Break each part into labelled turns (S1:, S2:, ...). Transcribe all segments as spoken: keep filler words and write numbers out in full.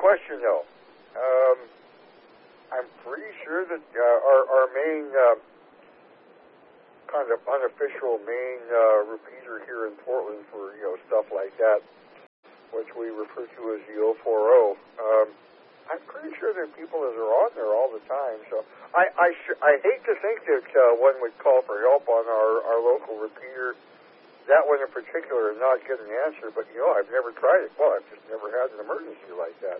S1: question, though. Um, I'm pretty sure that uh, our, our main uh, kind of unofficial main uh, repeater here in Portland for, you know, stuff like that, which we refer to as the oh four oh, um, I'm pretty sure there are people that are on there all the time. So I I, sh- I hate to think that uh, one would call for help on our, our local repeater, that one in particular, and not get an answer. But, you know, I've never tried it. Well, I've just never had an emergency like that.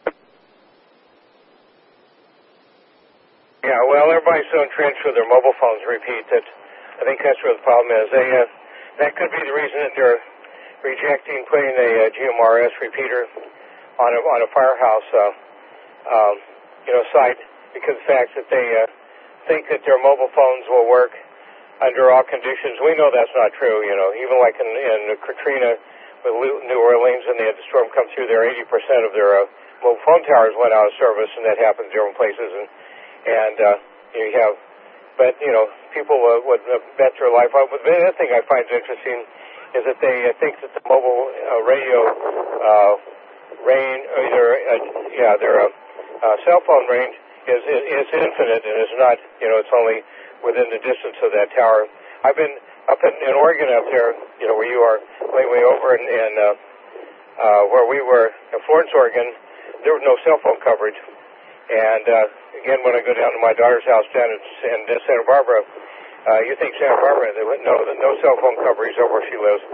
S2: Yeah, well, everybody's so entrenched with their mobile phones repeat that I think that's where the problem is. They, uh, that could be the reason that they're rejecting putting a uh, G M R S repeater on a, on a firehouse, uh, um, you know, site, because of the fact that they uh, think that their mobile phones will work under all conditions. We know that's not true, you know. Even like in, in Katrina with New Orleans, and they had the storm come through there, eighty percent of their uh, mobile phone towers went out of service, and that happens in different places. And, and uh, you have, but, you know, people uh, would uh, bet their life on. But the other thing I find interesting is that they uh, think that the mobile uh, radio uh, range, either, uh, yeah, their uh, uh, cell phone range is, is is infinite, and is not, you know, it's only within the distance of that tower. I've been up in, in Oregon up there, you know, where you are, way, way over, and, and uh, uh, where we were in Florence, Oregon, there was no cell phone coverage. And, uh, again, when I go down to my daughter's house down in, in Santa Barbara, uh, you think Santa Barbara, they wouldn't know that no cell phone coverage over where she lives.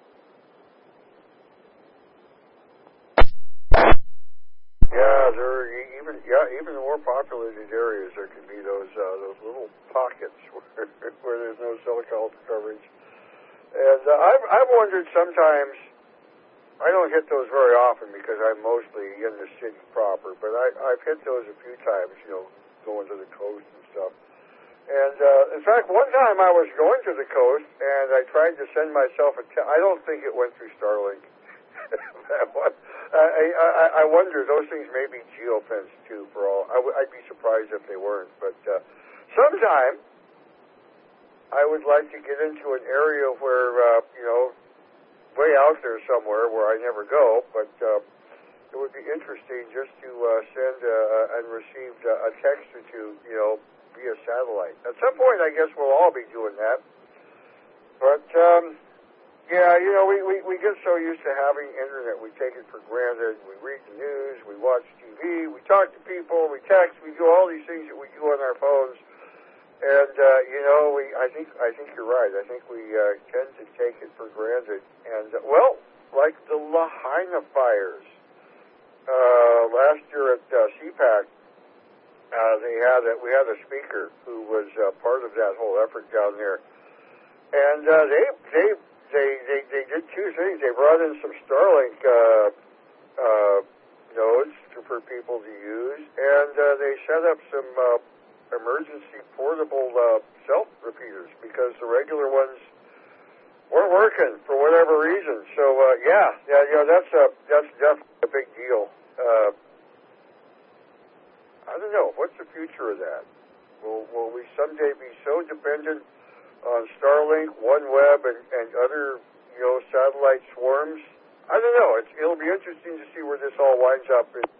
S1: Yeah, there are even yeah even in more populated areas there can be those uh, those little pockets where, where there's no cell phone coverage. And uh, I've I've wondered sometimes. I don't hit those very often because I'm mostly in the city proper, but I, I've hit those a few times, you know, going to the coast and stuff. And, uh, in fact, one time I was going to the coast, and I tried to send myself a te- I don't think it went through Starlink. I, I, I wonder, those things may be geofenced, too, for all. I w- I'd be surprised if they weren't. But uh, sometime I would like to get into an area where, uh, you know, way out there somewhere where I never go, but uh, it would be interesting just to uh, send uh, and receive uh, a text or two, you know, via satellite. At some point, I guess we'll all be doing that. But, um, yeah, you know, we, we, we get so used to having internet, we take it for granted. We read the news, we watch T V, we talk to people, we text, we do all these things that we do on our phones. And, uh, you know, we, I think, I think you're right. I think we, uh, tend to take it for granted. And, uh, well, like the Lahaina fires, uh, last year at, uh, C PAC, uh, they had, a, we had a speaker who was, uh, part of that whole effort down there. And, uh, they, they, they, they, they did two things. They brought in some Starlink, uh, uh, nodes to, for people to use, and, uh, they set up some, uh, emergency portable uh, cell repeaters because the regular ones weren't working for whatever reason. So uh, yeah, yeah, you know that's a that's definitely a big deal. Uh, I don't know what's the future of that. Will will we someday be so dependent on Starlink, OneWeb, and, and other you know satellite swarms? I don't know. It's, it'll be interesting to see where this all winds up. In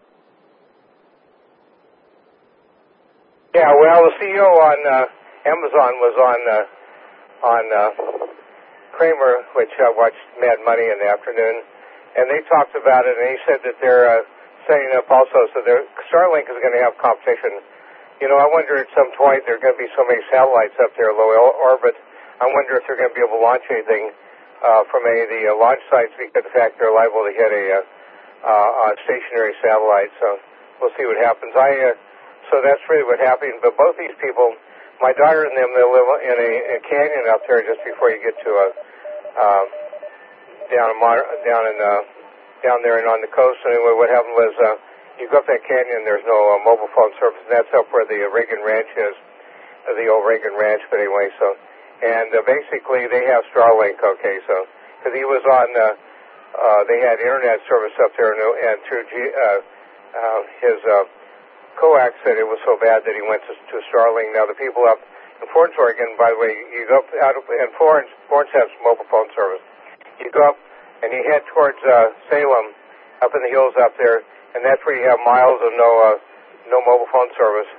S2: Yeah, well, the C E O on uh, Amazon was on uh, on uh, Kramer, which I watched Mad Money in the afternoon, and they talked about it, and he said that they're uh, setting up also, so Starlink is going to have competition. You know, I wonder at some point there are going to be so many satellites up there, low orbit, I wonder if they're going to be able to launch anything uh, from any of the uh, launch sites because of the fact they're liable to hit a, uh, uh, a stationary satellite, so we'll see what happens. I... Uh, So that's really what happened. But both these people, my daughter and them, they live in a, a canyon up there just before you get to a uh, down in down in uh, down there and on the coast. Anyway, what happened was uh, you go up that canyon. There's no uh, mobile phone service, and that's up where the Reagan Ranch is, uh, the old Reagan Ranch. But anyway, so and uh, basically they have Starlink. Okay, so because he was on, uh, uh, they had internet service up there, and, and through G, uh, uh, his. Uh, Coax said it was so bad that he went to, to Starlink. Now, the people up in Florence, Oregon, by the way, you go up out of, in Florence, Florence has mobile phone service. You go up and you head towards uh, Salem, up in the hills up there, and that's where you have miles of no uh, no mobile phone service.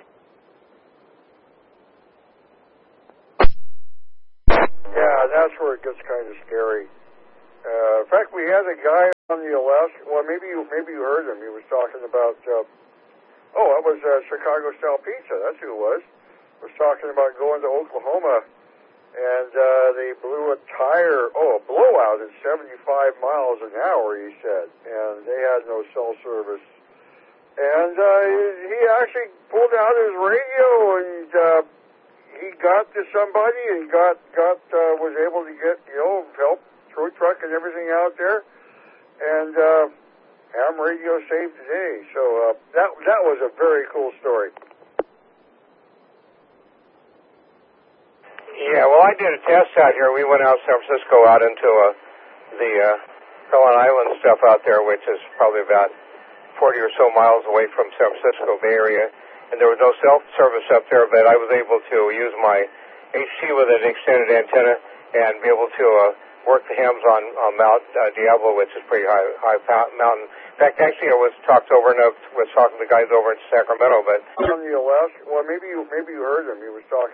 S1: Yeah, that's where it gets kind of scary. Uh, in fact, we had a guy on the Alaska. Well, maybe you maybe you heard him. He was talking about. Uh, oh, that was uh, Chicago Style Pizza. That's who it was. Was talking about going to Oklahoma, and uh, they blew a tire. Oh, a blowout at seventy-five miles an hour. He said, and they had no cell service. And uh, he actually pulled out his radio and. Uh, He got to somebody and got got uh, was able to get you know help tow truck and everything out there, and uh, ham radio saved today. So uh, that that was a very cool story.
S2: Yeah, well, I did a test out here. We went out San Francisco out into uh, the uh, Caroline Island stuff out there, which is probably about forty or so miles away from San Francisco Bay Area. And there was no cell service up there, but I was able to use my H T with an extended antenna and be able to uh, work the hams on, on Mount uh, Diablo, which is pretty high high mountain. In fact, actually, I was talked over and I was talking to the guys over in Sacramento, but
S1: on the Alaska. Well, maybe you maybe you heard him. He was talking.